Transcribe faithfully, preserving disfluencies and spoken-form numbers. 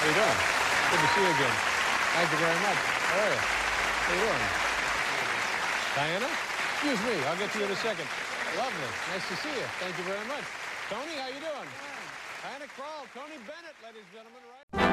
How you doing? Good to see you again. Thank you very much. How are you? How you doing? Diana? Excuse me. I'll get to you in a second. Lovely. Nice to see you. Thank you very much. Tony, how you doing? Diana Krall, Tony Bennett, ladies and gentlemen. Right?